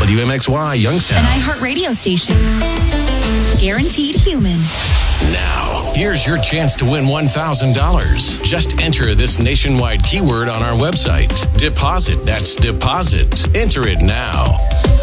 WMXY Youngstown. An iHeartRadio station. Guaranteed human. Now, here's your chance to win $1,000. Just enter this nationwide keyword on our website. Deposit. That's deposit. Enter it now.